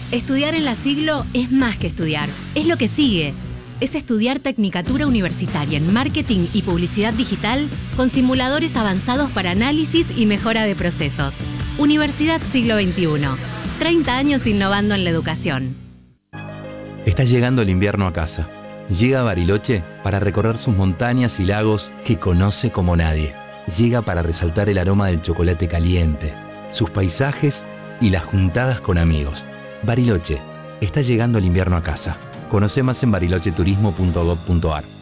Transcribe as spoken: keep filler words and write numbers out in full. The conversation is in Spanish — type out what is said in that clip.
Estudiar en la Siglo es más que estudiar, es lo que sigue. Es estudiar Tecnicatura Universitaria en Marketing y Publicidad Digital con simuladores avanzados para análisis y mejora de procesos. Universidad Siglo veintiuno. treinta años innovando en la educación. Está llegando el invierno a casa. Llega a Bariloche para recorrer sus montañas y lagos que conoce como nadie. Llega para resaltar el aroma del chocolate caliente, sus paisajes y las juntadas con amigos. Bariloche, está llegando el invierno a casa. Conoce más en barilocheturismo punto gov punto ar.